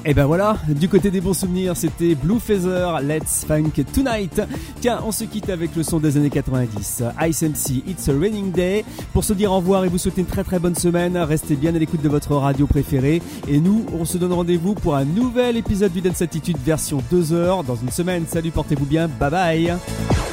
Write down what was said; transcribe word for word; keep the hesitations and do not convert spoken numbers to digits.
Et ben voilà, du côté des bons souvenirs, c'était Blue Feather, Let's Funk Tonight. Tiens, on se quitte avec le son des années quatre-vingt-dix. Ice M C, It's a Raining Day. Pour se dire au revoir et vous souhaiter une très très bonne semaine, restez bien à l'écoute de votre radio préférée. Et nous, on se donne rendez-vous pour un nouvel épisode du Dance Attitude version deux heures dans une semaine. Salut, portez-vous bien, bye bye.